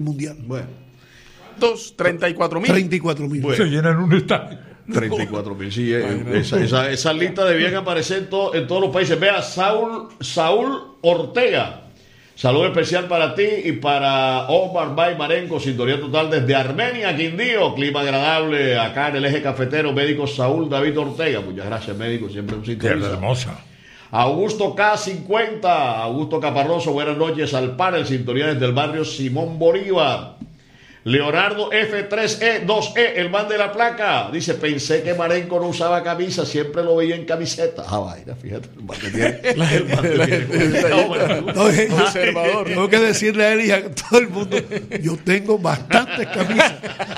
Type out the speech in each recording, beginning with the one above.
mundial. Bueno. 34.000. 34.000. Bueno. Se llenan un estadio. 34.000, sí. Esa lista debían aparecer en todos los países. Vea, Saúl Ortega. Saludo especial para ti y para Omar Bay Marenco, sintonía total desde Armenia, Quindío. Clima agradable acá en el eje cafetero. Médico Saúl David Ortega. Muchas gracias, médico. Siempre un sintonista. Qué hermosa. Augusto K50, Augusto Caparroso, buenas noches al panel, sintonía desde el barrio Simón Bolívar. Leonardo F3E2E, el man de la placa, dice, pensé que Marenco no usaba camisa, siempre lo veía en camiseta. Vaina, fíjate, el man que tiene. Conservador. Tengo que decirle a él y a todo el mundo, yo tengo bastantes camisas,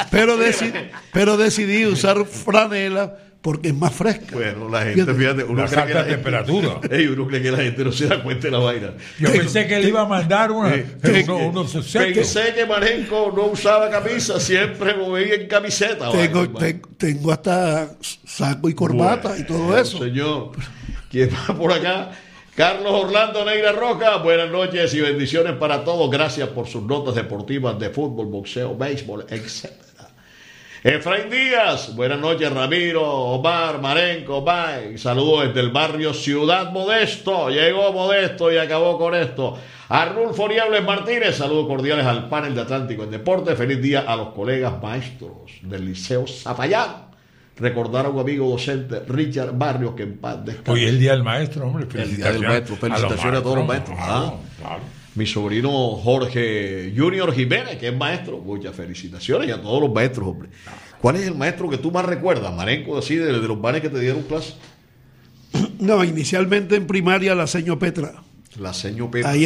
pero decidí usar franela porque es más fresca. Bueno, la gente, fíjate, uno cree que la temperatura. Uno cree que la gente no se da cuenta de la vaina. Yo pensé que él iba a mandar unos secos. Pensé que Marenco no usaba camisa, siempre lo veía en camiseta. Tengo hasta saco y corbata y todo eso. Señor, ¿quién va por acá? Carlos Orlando Negra Roca, buenas noches y bendiciones para todos. Gracias por sus notas deportivas de fútbol, boxeo, béisbol, etc. Efraín Díaz, buenas noches Ramiro, Omar, Marenco, bye. Saludos desde el barrio Ciudad Modesto. Llegó Modesto y acabó con esto. Arnulfo Niebles Martínez, saludos cordiales al panel de Atlántico en Deporte. Feliz día a los colegas maestros del Liceo Zapayán. Recordar a un amigo docente, Richard Barrios, que en paz descanse. Hoy es el día del maestro, hombre. El día del maestro, felicitaciones a todos los maestros. Claro. Mi sobrino Jorge Junior Jiménez, que es maestro, muchas felicitaciones y a todos los maestros, hombre. ¿Cuál es el maestro que tú más recuerdas, Marenco, así de los manes que te dieron clase? No, inicialmente en primaria la seño Petra. La seño Petra. Ahí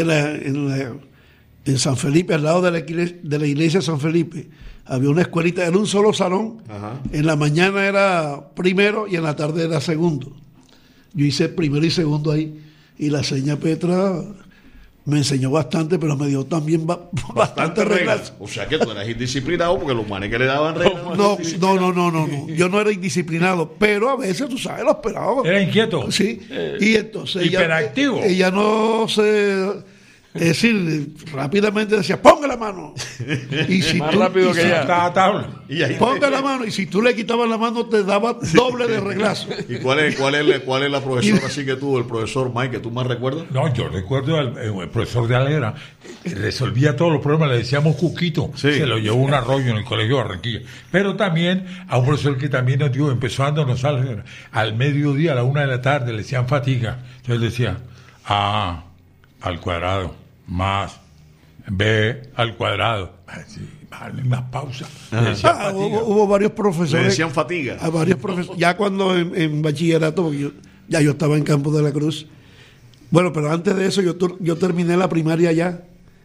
en San Felipe, al lado de la iglesia de San Felipe, había una escuelita, era un solo salón. Ajá. En la mañana era primero y en la tarde era segundo. Yo hice primero y segundo ahí. Y la seña Petra me enseñó bastante, pero me dio también bastante reglas. O sea que tú eras indisciplinado porque los manes que le daban reglas. No. Yo no era indisciplinado, pero a veces, tú sabes, lo esperaba. Era inquieto. Sí. Y entonces hiperactivo. Ella no se... Es decir, rápidamente decía, ponga la mano. Y si más rápido que ella. Estaba a tabla. Ponga la mano. Y si tú le quitabas la mano, te daba doble de reglazo. ¿Y cuál es la profesora así que tuvo, el profesor Mike, que tú más recuerdas? No, yo recuerdo el profesor de Alera, resolvía todos los problemas, le decíamos Cuquito. Sí. Se lo llevó un arroyo en el colegio de Barranquilla. Pero también a un profesor que también nos dio, empezó dándonos al mediodía, a la 1 de la tarde, le decían fatiga. Entonces decía, A al cuadrado más B al cuadrado. Sí, vale, una pausa. Hubo varios profesores. Le decían fatiga. A varios profesores. Ya cuando en bachillerato, porque yo estaba en Campos de la Cruz. Bueno, pero antes de eso yo terminé la primaria ya.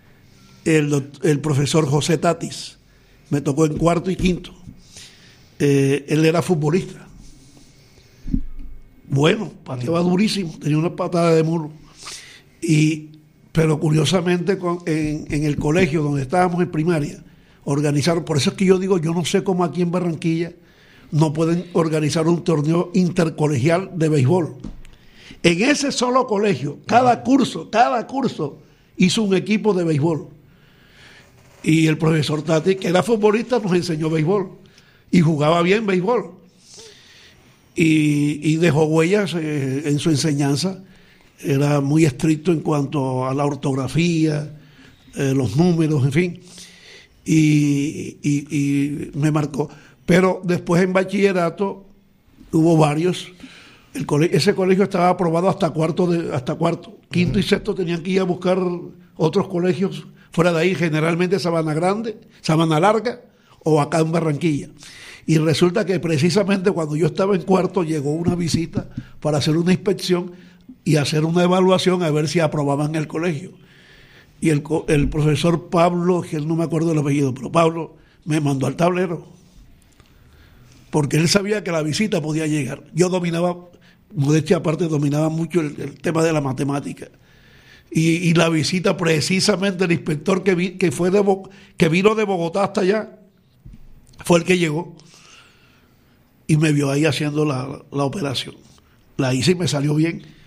El profesor José Tatis me tocó en cuarto y quinto. Él era futbolista. Bueno, pateaba durísimo, tenía una patada de muro. Pero curiosamente en el colegio donde estábamos en primaria, organizaron, por eso es que yo digo, yo no sé cómo aquí en Barranquilla no pueden organizar un torneo intercolegial de béisbol. En ese solo colegio, cada curso hizo un equipo de béisbol. Y el profesor Tati, que era futbolista, nos enseñó béisbol. Y jugaba bien béisbol. Y dejó huellas en su enseñanza. Era muy estricto en cuanto a la ortografía, los números, en fin. Y me marcó. Pero después en bachillerato hubo varios. Ese colegio estaba aprobado hasta cuarto. Quinto y sexto tenían que ir a buscar otros colegios fuera de ahí, generalmente Sabana Grande, Sabana Larga o acá en Barranquilla. Y resulta que precisamente cuando yo estaba en cuarto llegó una visita para hacer una inspección y hacer una evaluación a ver si aprobaban el colegio. Y el profesor Pablo, que no me acuerdo del apellido, pero Pablo me mandó al tablero, porque él sabía que la visita podía llegar. Yo dominaba, modestia aparte, dominaba mucho el tema de la matemática. Y la visita, precisamente el inspector que vino de Bogotá hasta allá, fue el que llegó y me vio ahí haciendo la operación. La hice y me salió bien.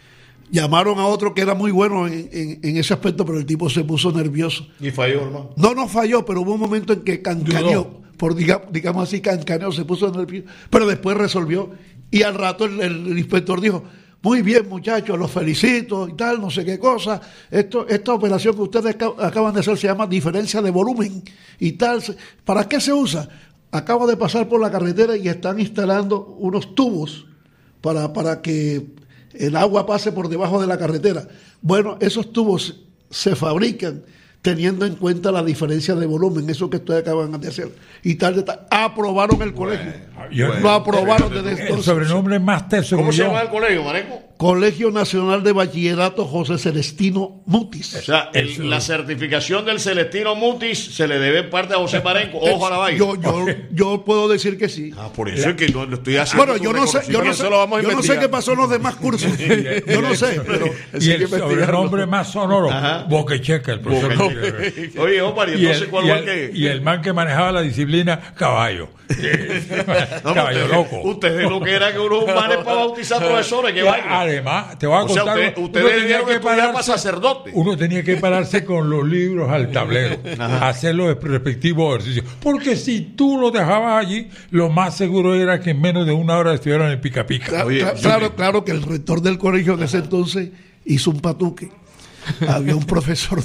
Llamaron a otro que era muy bueno en ese aspecto, pero el tipo se puso nervioso. Y falló, hermano. No falló, pero hubo un momento en que cancaneó, digamos así, cancaneó, se puso nervioso, pero después resolvió. Y al rato el inspector dijo: muy bien, muchachos, los felicito y tal, no sé qué cosa. Esta operación que ustedes acaban de hacer se llama diferencia de volumen y tal. ¿Para qué se usa? Acabo de pasar por la carretera y están instalando unos tubos para que el agua pase por debajo de la carretera. Bueno, esos tubos se fabrican teniendo en cuenta la diferencia de volumen, eso que ustedes acaban de hacer. Y tal. Aprobaron el colegio. Lo aprobaron desde entonces. El sobrenombre más teso. ¿Cómo se llama el colegio, Marenco? Colegio Nacional de Bachillerato José Celestino Mutis. O sea, la certificación del Celestino Mutis se le debe en parte a José Marenco. Ojo a la vaina. Yo puedo decir que sí. Por eso es que no lo estoy haciendo. Bueno, yo no sé qué pasó en los demás cursos. Yo no sé, pero y el sobrenombre más sonoro, Boquecheca, el profesor. Oye, Omar, ¿y entonces cuál fue el que? Y el man que manejaba la disciplina, caballo. Caballo loco. Ustedes lo que era que unos manes para bautizar profesores, que vaina. Además, te voy a contar. Ustedes debieron estudiar para sacerdote. Uno tenía que pararse con los libros al tablero, hacer los respectivos ejercicios. Porque si tú lo dejabas allí, lo más seguro era que en menos de una hora estuvieran en pica pica. Claro que el rector del colegio de ese entonces hizo un patuque. Había un profesor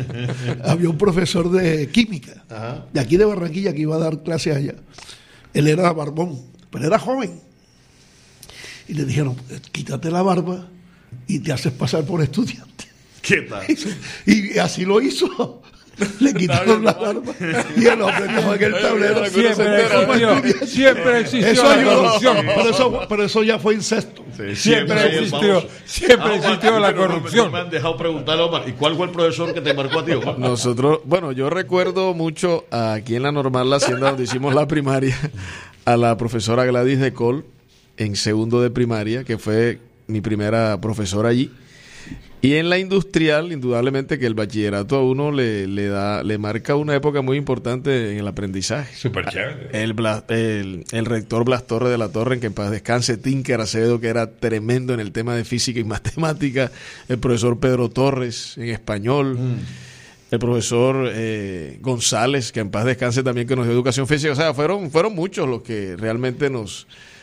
de química de aquí de Barranquilla que iba a dar clases allá. Él era barbón, pero era joven. Y le dijeron: quítate la barba y te haces pasar por estudiante. ¿Qué tal? Y así lo hizo. Le quitaron la barba y el hombre dejó en el tablero. Siempre existió la corrupción. Pero eso ya fue incesto. Sí, siempre existió la corrupción. Me han dejado preguntarle, Omar, ¿y cuál fue el profesor que te marcó a ti, Omar? Nosotros, yo recuerdo mucho aquí en la Normal La Hacienda, donde hicimos la primaria, a la profesora Gladys de Col, en segundo de primaria, que fue mi primera profesora allí. Y en la industrial, indudablemente que el bachillerato a uno le marca una época muy importante en el aprendizaje. Súper chévere. El rector Blas Torres de la Torre, en que en paz descanse, Tinker Acevedo, que era tremendo en el tema de física y matemática, el profesor Pedro Torres en español, el profesor González, que en paz descanse también, que nos dio educación física. O sea, fueron muchos los que realmente nos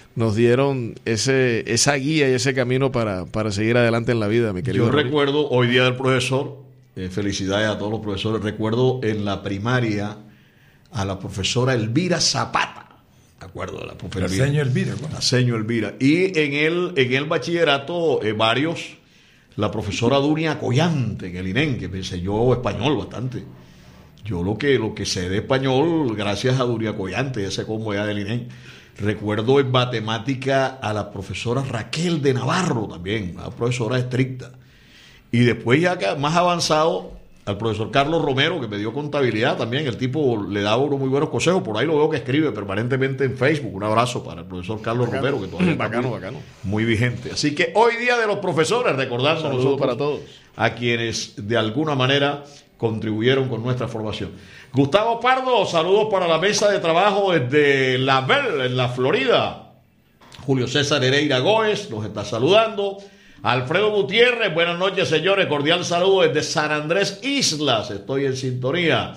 dieron esa guía y ese camino para seguir adelante en la vida, mi querido. Yo recuerdo, hoy día del profesor, felicidades a todos los profesores, recuerdo en la primaria a la profesora Elvira Zapata, ¿de acuerdo? De la profesora la señora Elvira. La señora Elvira. Y en el bachillerato, varios, la profesora Dunia Collante, en el INEN, que me enseñó español bastante. Yo lo que sé de español, gracias a Dunia Collante, ese combo ya del INEN. Recuerdo en matemática a la profesora Raquel de Navarro también, una profesora estricta. Y después ya más avanzado, al profesor Carlos Romero, que me dio contabilidad también. El tipo le daba unos muy buenos consejos. Por ahí lo veo que escribe permanentemente en Facebook. Un abrazo para el profesor Carlos Romero, que todavía está muy vigente. Así que hoy día de los profesores, recordando nosotros para todos a quienes de alguna manera contribuyeron con nuestra formación. Gustavo Pardo, saludos para la mesa de trabajo desde La Belle, en la Florida. Julio César Hereira Góez nos está saludando. Alfredo Gutiérrez, buenas noches, señores. Cordial saludo desde San Andrés Islas. Estoy en sintonía.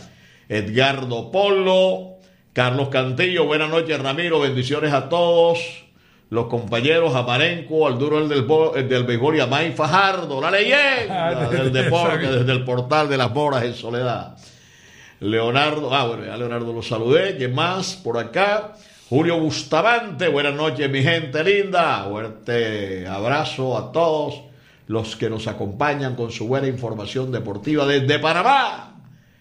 Edgardo Polo, Carlos Cantillo, buenas noches, Ramiro. Bendiciones a todos los compañeros, a Marenco, al duro el del béisbol y a May Fajardo, la leyenda del deporte desde el portal de las Moras en Soledad. Leonardo, bueno, ya Leonardo lo saludé. ¿Quién más? Por acá. Julio Bustamante, buenas noches, mi gente linda. Fuerte abrazo a todos los que nos acompañan con su buena información deportiva desde Panamá.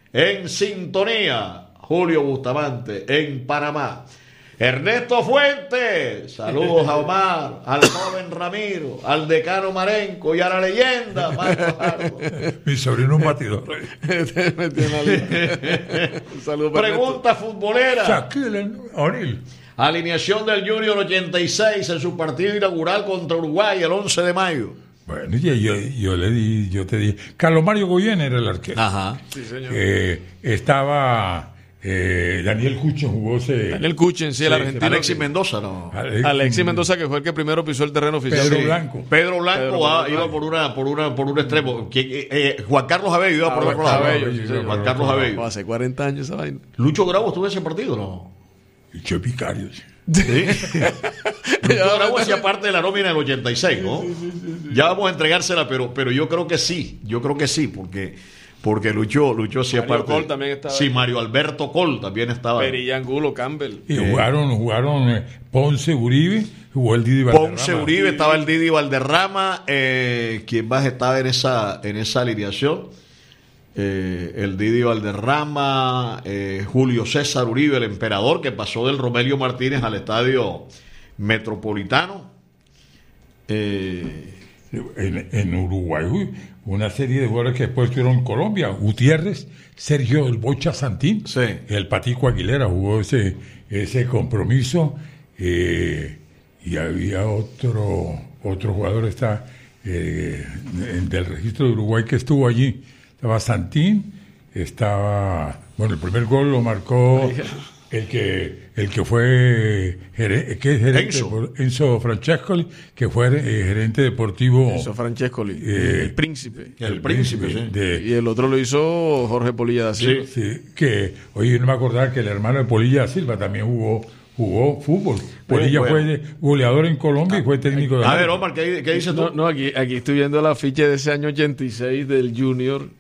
En sintonía, Julio Bustamante, en Panamá. Ernesto Fuentes, saludos a Omar, al joven Ramiro, al decano Marenco y a la leyenda Marco Fajardo. Mi sobrino un batidor. Saludos. Pregunta futbolera. Shaquille O'Neal. Alineación del Junior 86 en su partido inaugural contra Uruguay el 11 de mayo. Bueno, yo te dije, Carlos Mario Goyen era el arquero. Ajá. Sí, señor. Estaba Daniel Cuchen jugó ese. Daniel Cuchen, sí, el argentino. Alexis Mendoza, no. Alexis Mendoza, que fue el que primero pisó el terreno oficial. Pedro Blanco iba por un extremo. Juan Carlos Abello iba por otro lado. Juan Carlos Abello. Hace 40 años esa vaina. Lucho Grau estuvo en ese partido, ¿no? Y Che Picario. ¿Sí? Lucho Grau hacía parte de la nómina del 86, ¿no? Ya vamos a entregársela, pero yo creo que sí. Porque Lucho hacía Mario parte. Col también estaba. Sí, Mario Alberto Col también estaba. Perilla Angulo, Campbell. Y jugaron Ponce, Uribe, jugó el Didi Valderrama. Ponce, Uribe, estaba el Didi Valderrama. ¿Quién más estaba en esa alineación? El Didi Valderrama, Julio César Uribe, el emperador, que pasó del Romelio Martínez al Estadio Metropolitano. En Uruguay, una serie de jugadores que después estuvieron en Colombia. Gutiérrez, Sergio El Bocha Santín, sí. El Patico Aguilera jugó ese compromiso, y había otro jugador del registro de Uruguay que estuvo allí. Estaba Santín, estaba, el primer gol lo marcó el que fue gerente, Enzo Francescoli, que fue gerente deportivo. Enzo Francescoli, el príncipe. El príncipe, sí. Y el otro lo hizo Jorge Polilla da Silva. Sí, que oye, no me acordaba que el hermano de Polilla da Silva también jugó fútbol. Polilla fue goleador en Colombia y fue técnico de... A ver, Omar, ¿qué dices tú? No, aquí estoy viendo la ficha de ese año 86 del Junior,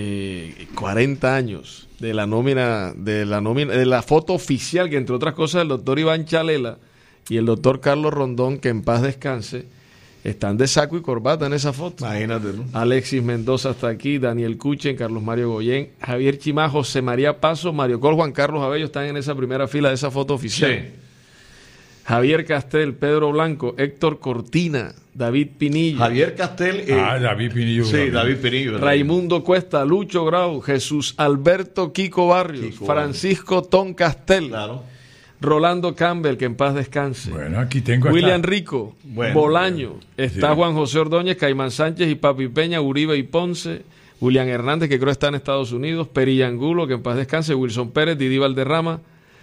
40 años de la nómina, de la foto oficial, que entre otras cosas el doctor Iván Chalela y el doctor Carlos Rondón, que en paz descanse, están de saco y corbata en esa foto. Imagínate, ¿no? Alexis Mendoza está aquí, Daniel Cuchen, Carlos Mario Goyén, Javier Chimá, José María Paso, Mario Col, Juan Carlos Abello están en esa primera fila de esa foto oficial. Sí. Javier Castel, Pedro Blanco, Héctor Cortina, David Pinillo. Javier Castel. David Pinillo. Sí, David Pinillo. Raimundo Cuesta, Lucho Grau, Jesús Alberto Kiko Barrios, Francisco Ton Castel. Claro. Rolando Campbell, que en paz descanse. Bueno, aquí tengo William Rico, Bolaño. Está Juan José Ordóñez, Caimán Sánchez y Papi Peña, Uribe y Ponce. William Hernández, que creo está en Estados Unidos. Perilla Angulo, que en paz descanse. Wilson Pérez, Didi Valderrama.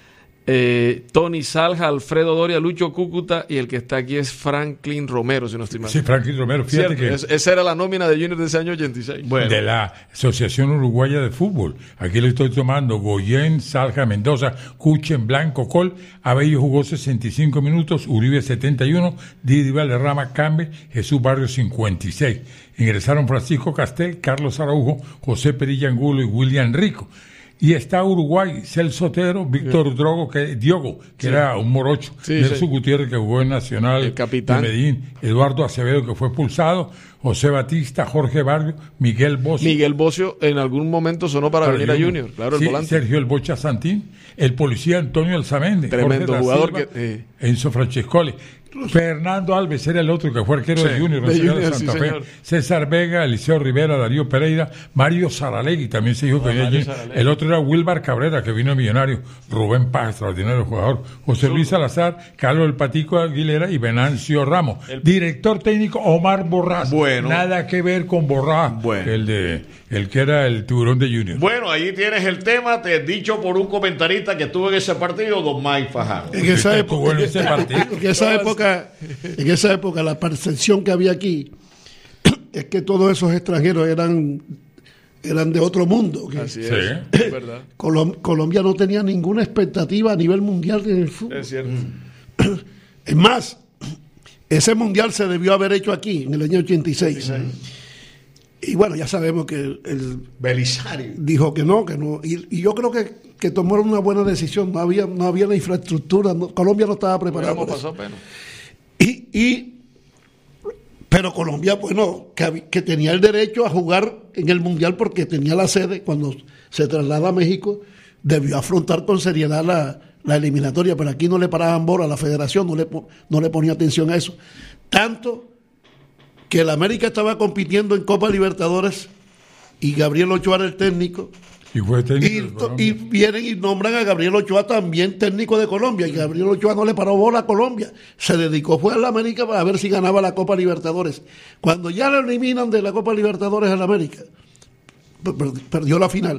Tony Salja, Alfredo Doria, Lucho Cúcuta, y el que está aquí es Franklin Romero, si no estoy mal. Sí, Franklin Romero, fíjate que esa era la nómina de Junior de ese año 86. Bueno. De la Asociación Uruguaya de Fútbol. Aquí le estoy tomando Goyén, Salja, Mendoza, Cuchen, Blanco, Col. Abello jugó 65 minutos, Uribe 71, Didi Valderrama, Campbell, Jesús Barrios 56. Ingresaron Francisco Castel, Carlos Araujo, José Perilla Angulo y William Rico. Y está Uruguay, Celso Otero, Víctor Diogo, que era un morocho, Nelson Gutiérrez, que jugó en Nacional, el capitán de Medellín, Eduardo Acevedo, que fue expulsado, José Batista, Jorge Barrio, Miguel Bocio en algún momento sonó para venir a Junior, claro, el volante. Sergio El Bocha Santín, el policía Antonio Alzamendi, tremendo jugador, Silva, Enzo Francescoli. Fernando Alves era el otro que fue arquero de Junior, de Santa Fe. César Vega, Eliseo Rivera, Darío Pereira, Mario Saralegui, también se dijo que venía allí. El otro era Wilmar Cabrera, que vino Millonario, Rubén Paz, extraordinario jugador, José Luis Salazar, Carlos El Patico Aguilera y Venancio Ramos. Director técnico Omar Borrás. Bueno. Nada que ver con Borrás, el que era el tiburón de Junior. Bueno, ahí tienes el tema, te he dicho por un comentarista que estuvo en ese partido, don Mike Fajardo. En esa época la percepción que había aquí es que todos esos extranjeros eran de otro mundo. Así es, es verdad. Colombia no tenía ninguna expectativa a nivel mundial en el fútbol. Es cierto. Es más, ese mundial se debió haber hecho aquí en el año 86. Y bueno, ya sabemos que el Belisario dijo que no. Y yo creo que tomaron una buena decisión. No había la infraestructura. Colombia no estaba preparado. Pero Colombia, bueno, que tenía el derecho a jugar en el Mundial porque tenía la sede. Cuando se traslada a México, debió afrontar con seriedad la eliminatoria, pero aquí no le paraban bola a la federación, no le ponía atención a eso. Tanto que el América estaba compitiendo en Copa Libertadores y Gabriel Ochoa era el técnico. Y fue técnico y vienen y nombran a Gabriel Ochoa también técnico de Colombia, y Gabriel Ochoa no le paró bola a Colombia, se dedicó fue a la América para ver si ganaba la Copa Libertadores. Cuando ya le eliminan de la Copa Libertadores a la América, perdió la final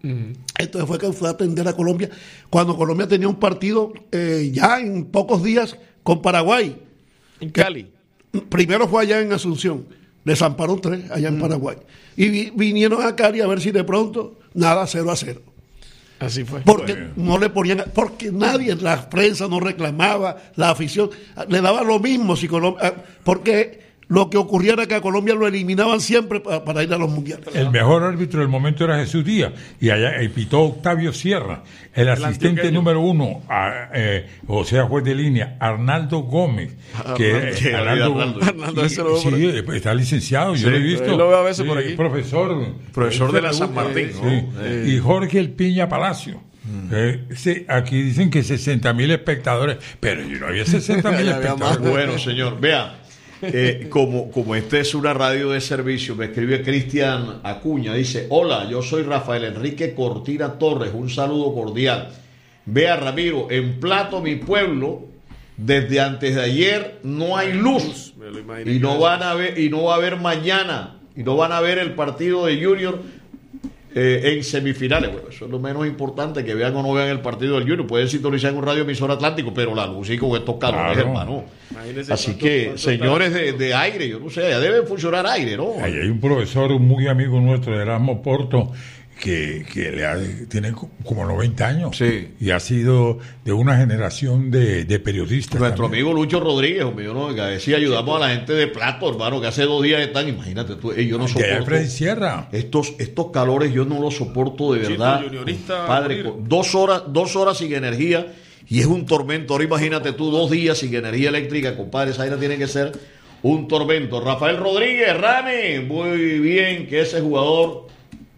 Entonces fue a atender a Colombia cuando Colombia tenía un partido ya en pocos días con Paraguay. En Cali. Primero fue allá en Asunción, le zamparon 3 allá en Paraguay. Y vinieron a Cali a ver si de pronto, nada, 0-0. Así fue. Porque no le ponían, porque nadie, la prensa no reclamaba, la afición, le daba lo mismo si Colombia, porque lo que ocurriera que a Colombia lo eliminaban siempre para ir a los mundiales. El mejor árbitro del momento era Jesús Díaz, y allá pitó Octavio Sierra, el asistente número 1, o sea, juez de línea, Arnaldo Gómez, Arnaldo ese lo veo por sí, está licenciado, yo lo he visto. Él lo veo a veces por aquí. Profesor de la San Martín, ¿no? Y Jorge El Piña Palacio. Aquí dicen que 60.000 espectadores, pero no había 60.000 espectadores. Bueno, señor, vea, como este es una radio de servicio, me escribe Cristian Acuña, dice: hola, yo soy Rafael Enrique Cortina Torres, un saludo cordial. Vea, Ramiro, en Plato, mi pueblo, desde antes de ayer no hay luz, y no va a haber mañana, y no van a ver el partido de Junior en semifinales. Bueno, eso es lo menos importante, que vean o no vean el partido del Junior. Pueden sintonizar en un radio emisor Atlántico, pero la luz y con estos calores, hermano. Así que, señores de aire, yo no sé, ya debe funcionar aire, ¿no? Ahí hay un profesor muy amigo nuestro, de Erasmo Porto, que tiene como 90 años, sí, y ha sido de una generación de periodistas. Nuestro también. amigo Lucho Rodríguez, hombre, yo no, que decía, ayudamos a la gente de Plato, hermano, que hace 2 días están, imagínate tú, yo no soporto Freddy Sierra. estos calores, yo no los soporto de verdad, padre, 2 horas sin energía, y es un tormento. Ahora imagínate tú 2 días sin energía eléctrica, compadre, esa vaina tiene que ser un tormento. Rafael Rodríguez, Rami, muy bien que ese jugador,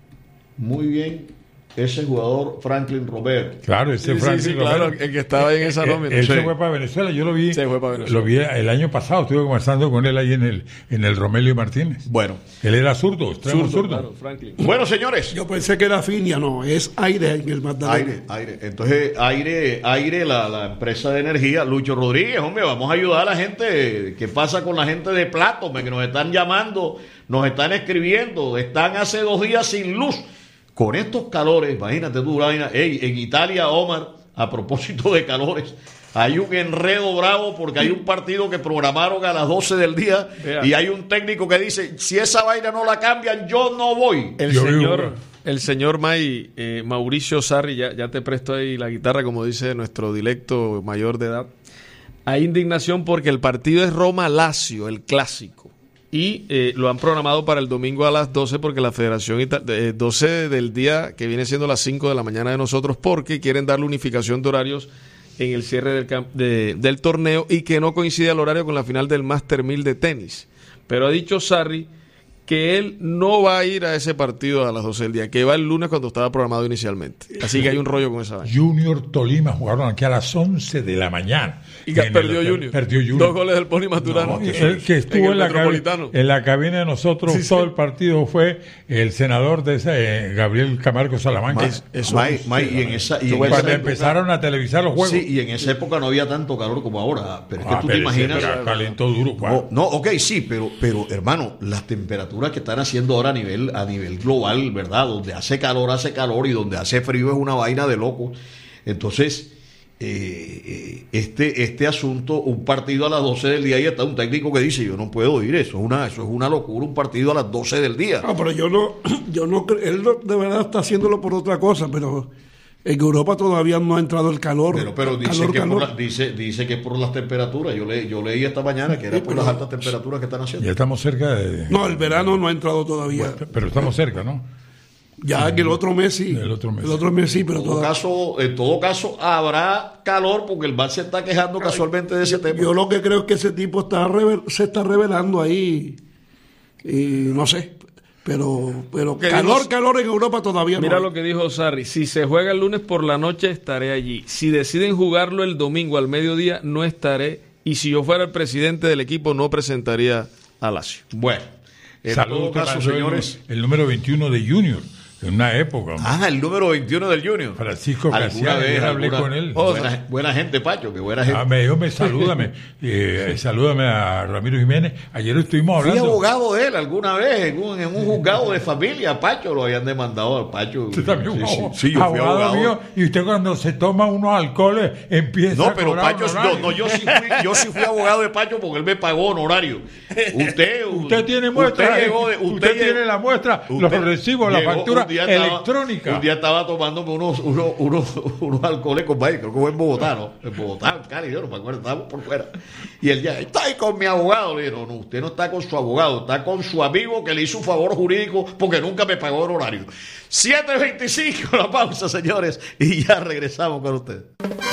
Franklin Romero. Claro, ese Franklin Romero. Claro, el que estaba ahí en esa nómina. Él se fue para Venezuela, yo lo vi. Se fue para Venezuela. Lo vi el año pasado, estuve conversando con él ahí en el Romelio Martínez. Bueno. Él era zurdo, extremo zurdo. Claro, Franklin. Bueno, señores. Yo pensé que era Finia, no, es Aire en el Magdalena. Aire. Entonces, Aire, la empresa de energía. Lucho Rodríguez, hombre, vamos a ayudar a la gente. ¿Qué pasa con la gente de Plato, hombre, que nos están llamando, nos están escribiendo, están hace 2 días sin luz? Con estos calores, imagínate tú, en Italia, Omar, a propósito de calores, hay un enredo bravo porque hay un partido que programaron a las 12 del día. Vea. Y hay un técnico que dice: si esa vaina no la cambian, yo no voy. El señor Mauricio Sarri, ya te presto ahí la guitarra, como dice nuestro dilecto mayor de edad. Hay indignación porque el partido es Roma-Lazio, el clásico. Y lo han programado para el domingo a las 12 porque la Federación 12 del día, que viene siendo las 5 de la mañana de nosotros, porque quieren darle unificación de horarios en el cierre del torneo y que no coincide el horario con la final del Master 1000 de tenis. Pero ha dicho Sarri que él no va a ir a ese partido a las 12 del día, que va el lunes cuando estaba programado inicialmente. Así que hay un rollo con esa vaina. Junior Tolima jugaron aquí a las 11 de la mañana. Y que perdió Junior. 2 goles del Pony Maturano. El que estuvo en la cabina de nosotros todo el partido fue el senador de ese, Gabriel Camargo Salamanca. Cuando empezaron a televisar los juegos. Sí, y en esa época no había tanto calor como ahora. Pero es que tú te imaginas. Calentó duro. Sí, pero hermano, las temperaturas que están haciendo ahora a nivel global, ¿verdad? Donde hace calor, y donde hace frío es una vaina de loco. Entonces, este asunto, un partido a las 12 del día, y está un técnico que dice: yo no puedo ir, eso es una locura, un partido a las 12 del día. No, pero yo no creo, él de verdad está haciéndolo por otra cosa, pero en Europa todavía no ha entrado el calor. Pero dice que es por las temperaturas. Yo leí esta mañana que era por las altas temperaturas que están haciendo. Ya estamos cerca de... No, el verano no ha entrado todavía. Bueno, pero estamos cerca, ¿no? Ya en el otro mes sí. El otro mes sí, pero en todo caso habrá calor porque el VAR se está quejando casualmente de ese tema. Yo lo que creo es que ese tipo se está revelando ahí, y no sé. Pero calor en Europa todavía no. Mira lo que dijo Sarri: si se juega el lunes por la noche estaré allí, si deciden jugarlo el domingo al mediodía no estaré, y si yo fuera el presidente del equipo no presentaría a Lazio. Bueno, en todo caso, señores, el número 21 de Junior, En una época. El número 21 del Junior. Francisco Casiano, yo hablé con él. Buena gente, Pacho, que buena gente. Me dijo, salúdame a Ramiro Jiménez. Ayer estuvimos hablando. Fui abogado de él alguna vez en un juzgado de familia. Pacho lo habían demandado al Pacho. Usted también Sí, yo fui abogado mío. Y usted cuando se toma unos alcoholes empieza a cobrar Pacho, yo sí fui abogado de Pacho porque él me pagó honorario. Usted tiene muestra. Usted tiene la muestra, los recibos, la factura electrónica. Un día estaba tomándome unos alcoholes con Mike, creo que fue en Bogotá, ¿no? En Bogotá, en Cali, yo no me acuerdo, estábamos por fuera. Y él ya, estoy con mi abogado. Le dije, no, usted no está con su abogado, está con su amigo que le hizo un favor jurídico porque nunca me pagó el horario. 7:25, la pausa, señores, y ya regresamos con ustedes.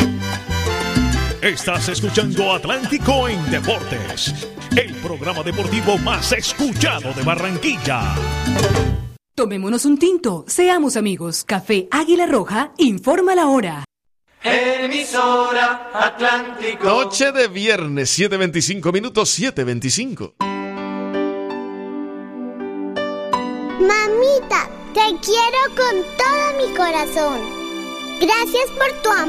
Estás escuchando Atlántico en Deportes, el programa deportivo más escuchado de Barranquilla. Tomémonos un tinto, seamos amigos. Café Águila Roja informa la hora. Emisora Atlántico. Noche de viernes, 7:25 minutos, 7:25. Mamita, te quiero con todo mi corazón. Gracias por tu amor.